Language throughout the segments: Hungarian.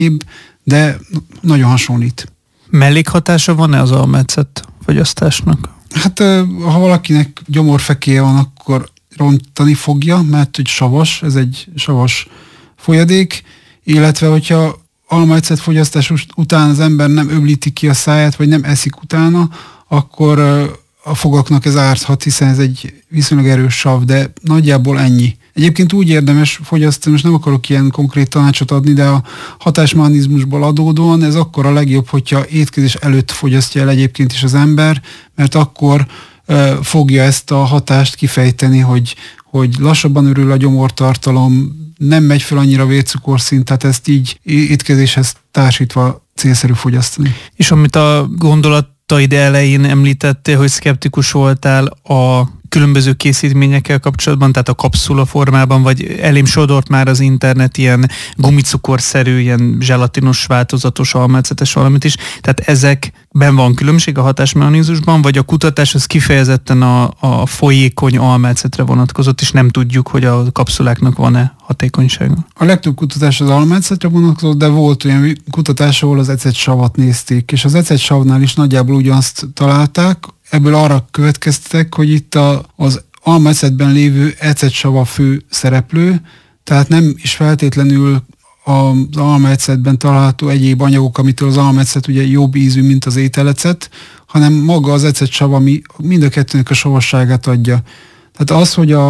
de nagyon hasonlít. Mellékhatása van-e az almaecet fogyasztásnak? Hát ha valakinek gyomorfekéje van, akkor rontani fogja, mert hogy savas, ez egy savas folyadék, illetve hogyha almaecet fogyasztás után az ember nem öblíti ki a száját, vagy nem eszik utána, akkor a fogaknak ez árthat, hiszen ez egy viszonylag erős sav, de nagyjából ennyi. Egyébként úgy érdemes fogyasztani, most nem akarok ilyen konkrét tanácsot adni, de a hatásmechanizmusból adódóan ez akkor a legjobb, hogyha étkezés előtt fogyasztja el egyébként is az ember, mert akkor fogja ezt a hatást kifejteni, hogy lassabban örül a gyomortartalom, nem megy fel annyira a vércukorszint, tehát ezt így étkezéshez társítva célszerű fogyasztani. És amit a gondolataid elején említettél, hogy szkeptikus voltál a különböző készítményekkel kapcsolatban, tehát a kapszula formában, vagy elém sodort már az internet ilyen gumicukorszerű, ilyen zselatinos változatos almaecetes valamit is. Tehát ezekben van különbség a hatásmechanizmusban, vagy a kutatás az kifejezetten a folyékony almaecetre vonatkozott, és nem tudjuk, hogy a kapszuláknak van-e hatékonysága? A legtöbb kutatás az almaecetre vonatkozott, de volt olyan kutatás, ahol az ecetsavat nézték, és az ecetsavnál is nagyjából ugyanazt találták. Ebből arra következtetek, hogy itt az almaecetben lévő ecetsav a fő szereplő, tehát nem is feltétlenül az almaecetben található egyéb anyagok, amitől az almaecet ugye jobb ízű, mint az ételecet, hanem maga az ecetsav, ami mind a kettőnek a savasságát adja. Tehát az, hogy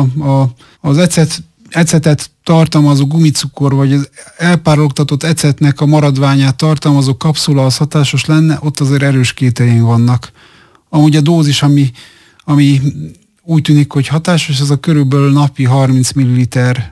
az ecetet tartalmazó gumicukor, vagy az elpárologtatott ecetnek a maradványát tartalmazó kapszula az hatásos lenne, ott azért erős kételjeink vannak. Amúgy a dózis, ami úgy tűnik, hogy hatásos, ez a körülbelül napi 30 ml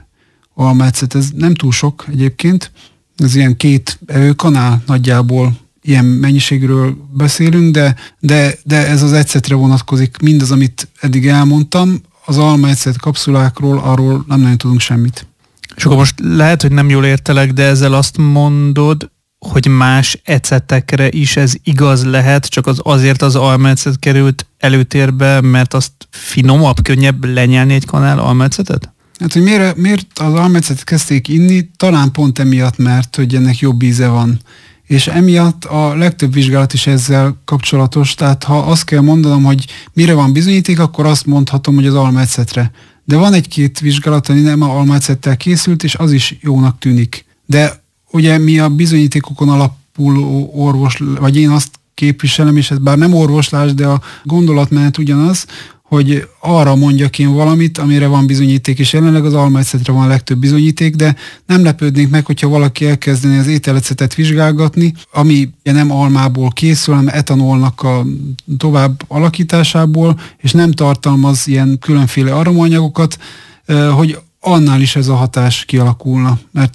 almaecet. Ez nem túl sok egyébként. Ez ilyen 2 evőkanál nagyjából ilyen mennyiségről beszélünk, de ez az ecetre vonatkozik. Mindaz, amit eddig elmondtam, az almaecet kapszulákról, arról nem nagyon tudunk semmit. És akkor most lehet, hogy nem jól értelek, de ezzel azt mondod, hogy más ecetekre is ez igaz lehet, csak azért az almaecet került előtérbe, mert azt finomabb, könnyebb lenyelni egy kanál almaecetet? Hát, hogy miért az almaecetet kezdték inni? Talán pont emiatt, mert hogy ennek jobb íze van. És emiatt a legtöbb vizsgálat is ezzel kapcsolatos, tehát ha azt kell mondanom, hogy mire van bizonyíték, akkor azt mondhatom, hogy az almaecetre. De van egy-két vizsgálat, ami nem almaecettel készült, és az is jónak tűnik. De ugye mi a bizonyítékokon alapuló vagy én azt képviselem, és ez bár nem orvoslás, de a gondolatmenet ugyanaz, hogy arra mondjak én valamit, amire van bizonyíték, és jelenleg az almaecetre van a legtöbb bizonyíték, de nem lepődnék meg, hogyha valaki elkezdeni az ételecetet vizsgálgatni, ami nem almából készül, hanem etanolnak a tovább alakításából, és nem tartalmaz ilyen különféle aromaanyagokat, hogy annál is ez a hatás kialakulna. Mert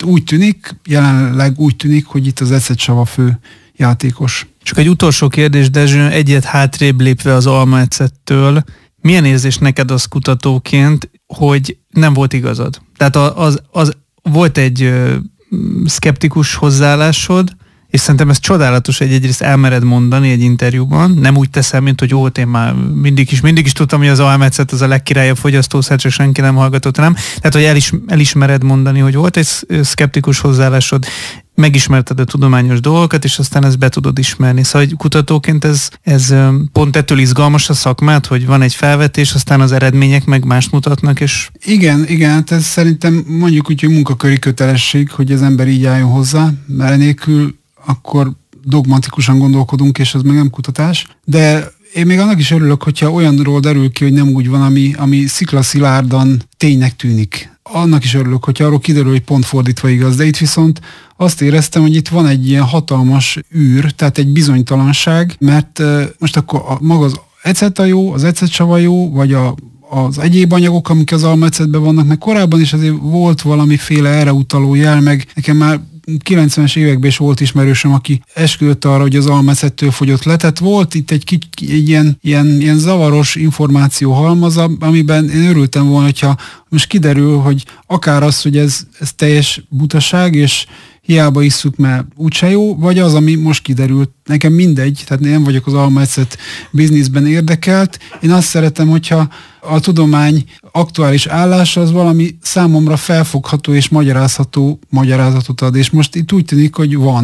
jelenleg úgy tűnik, hogy itt az ecetsav a fő játékos. Csak egy utolsó kérdés, Dezső, egyet hátrébb lépve az almaecettől, milyen érzés neked az kutatóként, hogy nem volt igazad? Tehát az volt egy szkeptikus hozzáállásod, és szerintem ez csodálatos, hogy egyrészt elmered mondani egy interjúban, nem úgy teszem, mint hogy én már mindig is tudtam, hogy az almaecet az a legkirályabb fogyasztószer, csak senki nem hallgatott rám. Tehát, hogy elismered mondani, hogy volt egy szkeptikus hozzáállásod, megismerted a tudományos dolgokat, és aztán ezt be tudod ismerni. Szóval kutatóként ez pont ettől izgalmas a szakmát, hogy van egy felvetés, aztán az eredmények meg mást mutatnak, és... Igen, hát ez szerintem mondjuk úgy, hogy munkaköri kötelesség, hogy az ember így álljon hozzá, mert enélkül akkor dogmatikusan gondolkodunk, és ez meg nem kutatás. De én még annak is örülök, hogyha olyanról derül ki, hogy nem úgy van, ami sziklaszilárdan ténynek tűnik. Annak is örülök, hogyha arról kiderül, hogy pont fordítva igaz. De itt viszont azt éreztem, hogy itt van egy ilyen hatalmas űr, tehát egy bizonytalanság, mert most akkor maga az ecet a jó, az ecetsava jó, vagy az egyéb anyagok, amik az almaecetben vannak, meg korábban is azért volt valamiféle erre utaló jel, meg nekem már 90-es években is volt ismerősöm, aki esküdött arra, hogy az almaecettől fogyott le. Tehát volt itt egy ilyen zavaros információ halmaza, amiben én örültem volna, hogyha most kiderül, hogy akár az, hogy ez teljes butaság, hiába isszuk, mert úgyse jó, vagy az, ami most kiderült, nekem mindegy, tehát nem vagyok az almaecet bizniszben érdekelt. Én azt szeretem, hogyha a tudomány aktuális állása az valami számomra felfogható és magyarázható magyarázatot ad, és most itt úgy tűnik, hogy van.